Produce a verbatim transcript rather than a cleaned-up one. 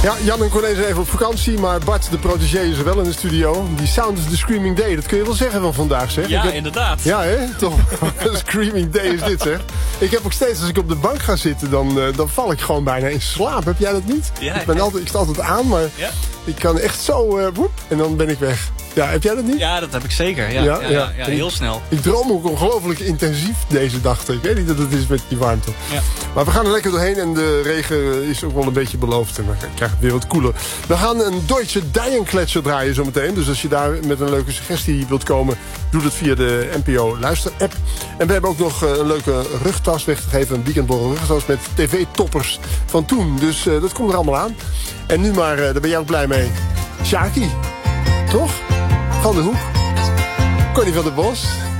Ja, Jan en Corné zijn even op vakantie, maar Bart, de protégé, is er wel in de studio. Die Sound of the Screaming Day, dat kun je wel zeggen van vandaag, zeg. Ja, heb... inderdaad. Ja, hè? Toch een Screaming Day is dit, zeg. Ik heb ook steeds, als ik op de bank ga zitten, dan, uh, dan val ik gewoon bijna in slaap. Heb jij dat niet? Ja, ik, ben ja. altijd, ik sta altijd aan, maar Ja. ik kan echt zo, uh, woep, en dan ben ik weg. Ja, heb jij dat niet? Ja, dat heb ik zeker. Ja, Ja, ja, ja. ja, ja, heel snel. Ik droom ook ongelooflijk intensief deze dag. Ik weet niet dat het is met die warmte. Ja. Maar we gaan er lekker doorheen en de regen is ook wel een beetje beloofd. En dan krijgt het weer wat koeler. We gaan een Deutsche Dijenkletscher draaien zometeen. Dus als je daar met een leuke suggestie wilt komen, doe dat via de N P O Luister-app. En we hebben ook nog een leuke rugtas weggegeven. Een weekendborrel rugtas met tv-toppers van toen. Dus uh, dat komt er allemaal aan. En nu maar, uh, daar ben jij ook blij mee. Shaki, toch? Van de Hoek. Connie van der Bos.